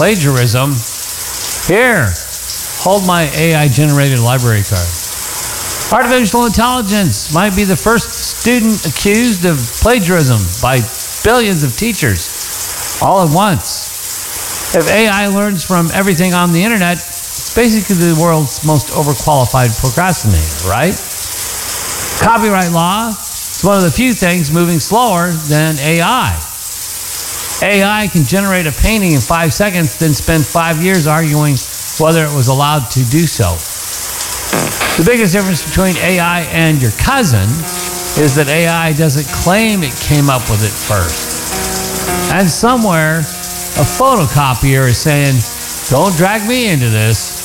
plagiarism. Here, hold my AI-generated library card. Artificial intelligence might be the first student accused of plagiarism by billions of teachers all at once. If AI learns from everything on the internet, it's basically the world's most overqualified procrastinator, right? Copyright law is one of the few things moving slower than AI. AI can generate a painting in 5 seconds, then spend 5 years arguing whether it was allowed to do so. The biggest difference between AI and your cousin is that AI doesn't claim it came up with it first. And somewhere, a photocopier is saying, don't drag me into this.